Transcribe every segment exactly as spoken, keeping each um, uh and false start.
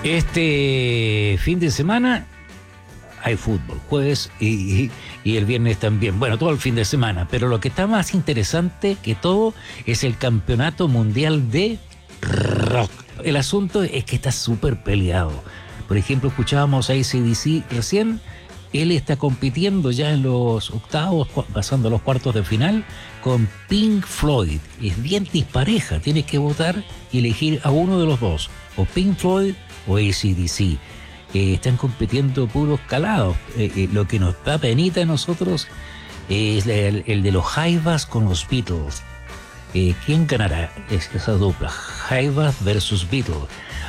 Este fin de semana hay fútbol, jueves y, y, y el viernes también. Bueno, todo el fin de semana, pero lo que está más interesante que todo es el Campeonato Mundial de Rock. El asunto es que está súper peleado. Por ejemplo, escuchábamos a A C D C recién. Él está compitiendo ya en los octavos, pasando a los cuartos de final, con Pink Floyd. Es bien dispareja, tienes que votar y elegir a uno de los dos, o Pink Floyd o A C D C. Eh, están compitiendo puros calados. Eh, eh, lo que nos da penita a nosotros es el, el de los Jaivas con los Beatles. Eh, ¿Quién ganará es esa dupla? Jaivas versus Beatles.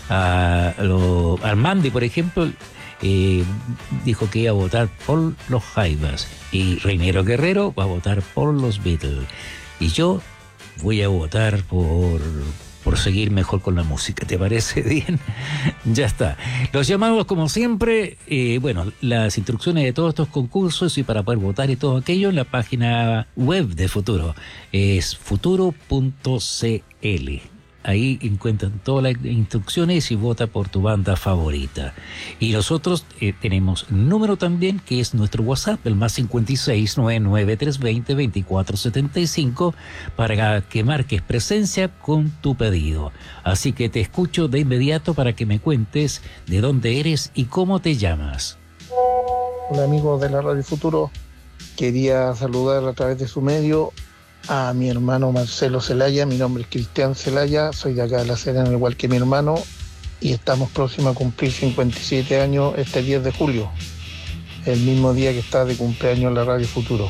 Uh, lo, Armandi, por ejemplo, eh, dijo que iba a votar por los Jaivas, y Reinero Guerrero va a votar por los Beatles, y yo voy a votar por, por seguir mejor con la música. ¿Te parece bien? Ya está. Los llamamos como siempre. Eh, bueno, las instrucciones de todos estos concursos y para poder votar y todo aquello en la página web de Futuro. Es futuro punto c l. Ahí encuentran todas las instrucciones y vota por tu banda favorita. Y nosotros eh, tenemos número también, que es nuestro WhatsApp, el más cincuenta y seis, noventa y nueve, trescientos veinte, veinticuatro setenta y cinco, para que marques presencia con tu pedido. Así que te escucho de inmediato para que me cuentes de dónde eres y cómo te llamas. Hola amigos de la Radio Futuro, quería saludar a través de su medio a mi hermano Marcelo Celaya. Mi nombre es Cristian Celaya, soy de acá de La Serena, igual que mi hermano, y estamos próximos a cumplir cincuenta y siete años este diez de julio, el mismo día que está de cumpleaños en la Radio Futuro.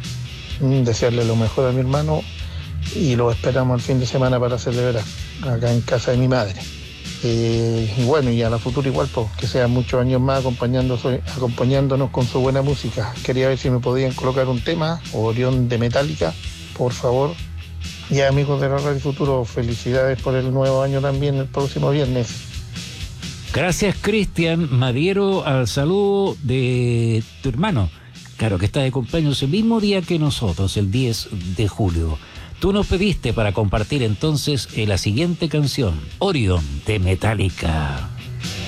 Desearle lo mejor a mi hermano y lo esperamos el fin de semana para celebrar acá en casa de mi madre. Eh, y bueno, y a la Futuro igual, pues, que sean muchos años más acompañándonos con su buena música. Quería ver si me podían colocar un tema, Orión de Metallica, por favor. Y amigos de la Radio Futuro, felicidades por el nuevo año también, el próximo viernes. Gracias, Cristian. Me adhiero al saludo de tu hermano. Claro, que está de cumpleaños el mismo día que nosotros, el diez de julio. Tú nos pediste para compartir entonces la siguiente canción, Orión de Metallica.